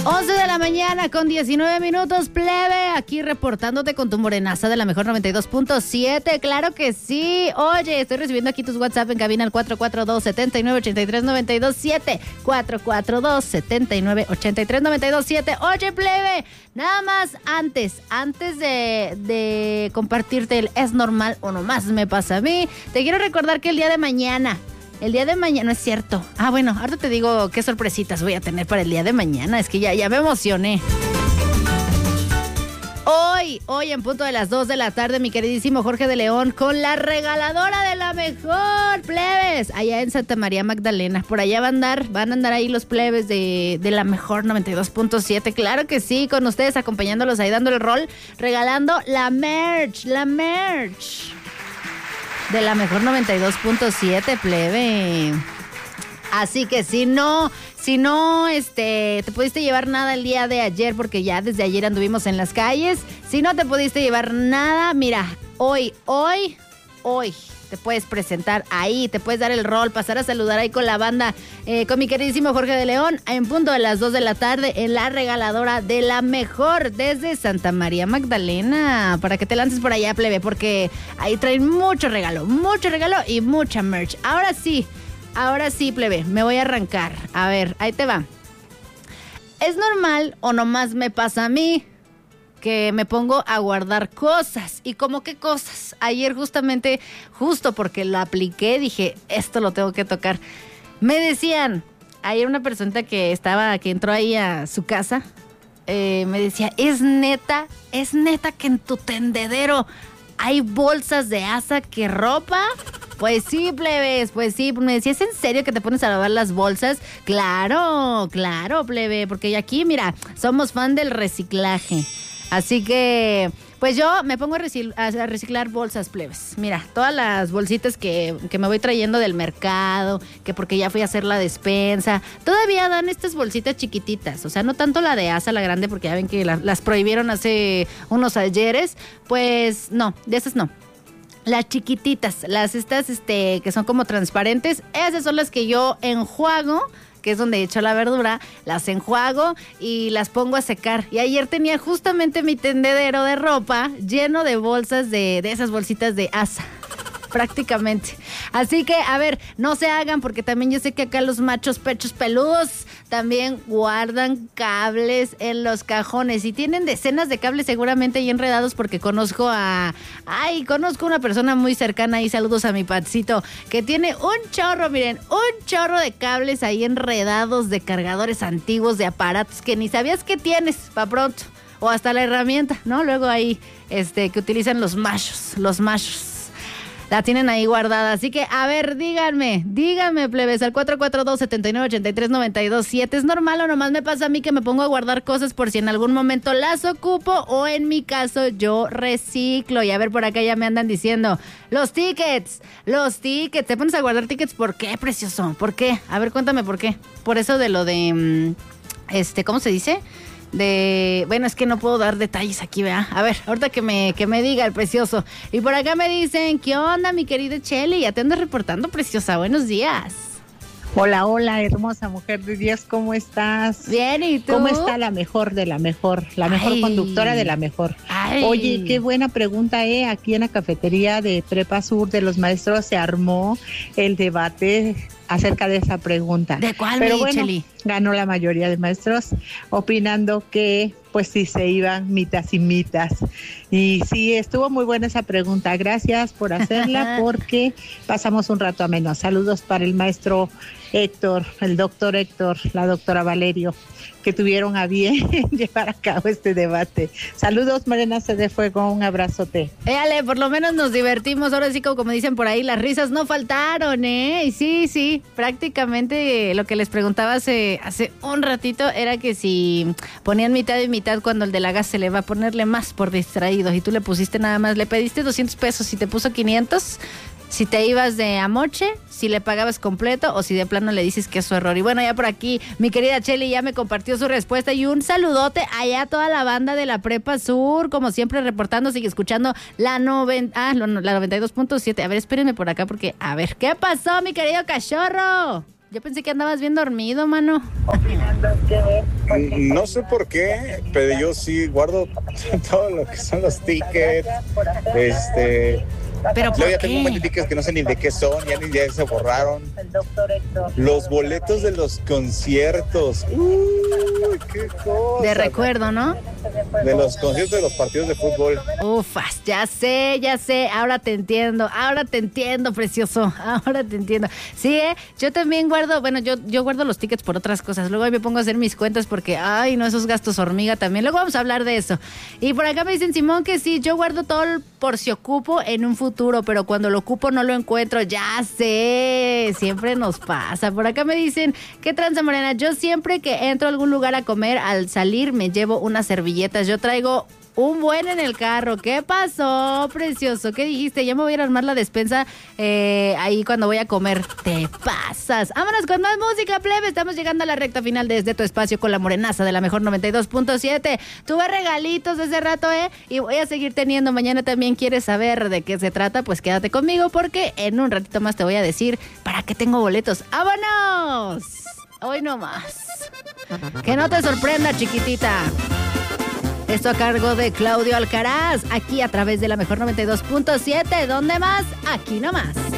11 de la mañana con 19 minutos, plebe, aquí reportándote con tu morenaza de la mejor 92.7, claro que sí. Oye, estoy recibiendo aquí tus WhatsApp en cabina al 442-7983-927, 442-7983-927. Oye, plebe, nada más antes de compartirte el es normal o nomás me pasa a mí, te quiero recordar que el día de mañana, no es cierto. Bueno, ahorita te digo qué sorpresitas voy a tener para el día de mañana. Es que ya me emocioné. Hoy en punto de las 2 de la tarde, mi queridísimo Jorge de León con la regaladora de la mejor, plebes, allá en Santa María Magdalena. Por allá van a andar ahí los plebes de la mejor 92.7. Claro que sí, con ustedes acompañándolos ahí dando el rol, regalando la merch. De la mejor 92.7, plebe. Así que si no, te pudiste llevar nada el día de ayer, porque ya desde ayer anduvimos en las calles. Si no te pudiste llevar nada, mira, hoy te puedes presentar ahí, te puedes dar el rol, pasar a saludar ahí con la banda, con mi queridísimo Jorge de León, en punto de las 2 de la tarde, en la regaladora de la mejor, desde Santa María Magdalena, para que te lances por allá, plebe, porque ahí traen mucho regalo y mucha merch. Ahora sí, plebe, me voy a arrancar. A ver, ahí te va. ¿Es normal o nomás me pasa a mí que me pongo a guardar cosas? ¿Y cómo qué cosas? Ayer justo porque lo apliqué, dije, esto lo tengo que tocar. Me decían, ayer una persona que entró ahí a su casa, me decía, ¿es neta que en tu tendedero hay bolsas de asa que ropa? Pues sí, plebes, pues sí. Me decía, ¿es en serio que te pones a lavar las bolsas? Claro, plebe, porque aquí, mira, somos fan del reciclaje. Así que, pues yo me pongo a reciclar bolsas, plebes. Mira, todas las bolsitas que me voy trayendo del mercado, que porque ya fui a hacer la despensa, todavía dan estas bolsitas chiquititas. O sea, no tanto la de asa, la grande, porque ya ven que las prohibieron hace unos ayeres. Pues no, de esas no. Las chiquititas, estas que son como transparentes, esas son las que yo enjuago, que es donde echo la verdura, las enjuago y las pongo a secar. Y ayer tenía justamente mi tendedero de ropa lleno de bolsas de esas bolsitas de asa, prácticamente. Así que, a ver, no se hagan, porque también yo sé que acá los machos pechos peludos también guardan cables en los cajones y tienen decenas de cables seguramente ahí enredados, porque conozco una persona muy cercana ahí, saludos a mi Patcito, que tiene un chorro de cables ahí enredados de cargadores antiguos, de aparatos que ni sabías que tienes, pa' pronto, o hasta la herramienta, ¿no? Luego ahí, que utilizan los machos. La tienen ahí guardada. Así que, a ver, díganme, plebes, al 442-7983-927. ¿Es normal o nomás me pasa a mí que me pongo a guardar cosas por si en algún momento las ocupo, o en mi caso yo reciclo? Y a ver, por acá ya me andan diciendo, los tickets, ¿te pones a guardar tickets? ¿Por qué, precioso? ¿Por qué? A ver, cuéntame por qué. Por eso de lo de, ¿cómo se dice? Bueno, es que no puedo dar detalles aquí, ¿verdad? A ver, ahorita que me diga el precioso. Y por acá me dicen, ¿qué onda, mi querida Cheli? Ya te andas reportando, preciosa. Buenos días. Hola, hermosa mujer de Dios, ¿cómo estás? Bien, ¿y tú? ¿Cómo está la mejor de la mejor? La mejor conductora de la mejor. Ay. Oye, qué buena pregunta, Aquí en la cafetería de Prepa Sur de los maestros se armó el debate acerca de esa pregunta. ¿De cuál, Pero bueno, Cheli? Ganó la mayoría de maestros opinando que pues sí se iban mitas y mitas. Y sí, estuvo muy buena esa pregunta. Gracias por hacerla, porque pasamos un rato ameno. Saludos para el maestro Héctor, el doctor Héctor, la doctora Valerio, que tuvieron a bien llevar a cabo este debate. Saludos, Morenaza de Fuego, un abrazote. Éale, por lo menos nos divertimos. Ahora sí, como dicen por ahí, las risas no faltaron, ¿eh? Y sí, prácticamente lo que les preguntaba hace un ratito era que si ponían mitad y mitad cuando el de la gas se le va a ponerle más por distraído, y tú le pusiste nada más, le pediste 200 pesos y te puso 500, si te ibas de amoche, si le pagabas completo, o si de plano le dices que es su error. Y bueno, ya por aquí mi querida Cheli ya me compartió su respuesta, y un saludote allá a toda la banda de la Prepa Sur, como siempre reportándose y escuchando la 92.7. A ver, espérenme por acá, porque a ver, ¿qué pasó, mi querido cachorro? Yo pensé que andabas bien dormido, mano. No sé por qué, pero yo sí guardo todo lo que son los tickets. ¿Pero Luego por ya tengo un buen qué? de tickets que no sé ni de qué son, ya se borraron. Los boletos de los conciertos. Uy, qué cosa. De recuerdo, ¿no? De los conciertos de los partidos de fútbol. Ufas, ya sé, ahora te entiendo, precioso, ahora te entiendo. Sí, yo también guardo, bueno, yo guardo los tickets por otras cosas, luego ahí me pongo a hacer mis cuentas porque, ay, no, esos gastos hormiga también, luego vamos a hablar de eso. Y por acá me dicen, Simón, que sí, yo guardo todo por si ocupo en un futuro, pero cuando lo ocupo no lo encuentro, ya sé, siempre nos pasa. Por acá me dicen, ¿qué tranza, Morena? Yo siempre que entro a algún lugar a comer, al salir me llevo unas servilletas, yo traigo un buen en el carro. ¿Qué pasó, precioso? ¿Qué dijiste? Ya me voy a ir a armar la despensa ahí cuando voy a comer. Te pasas. Vámonos con más música, plebe. Estamos llegando a la recta final de Desde Tu Espacio con la morenaza de la mejor 92.7. Tuve regalitos hace rato, y voy a seguir teniendo. Mañana también quieres saber de qué se trata, pues quédate conmigo porque en un ratito más te voy a decir para qué tengo boletos. ¡Vámonos! Hoy no más. Que no te sorprenda, chiquitita. Esto a cargo de Claudio Alcaraz, aquí a través de la mejor 92.7. ¿Dónde más? Aquí nomás.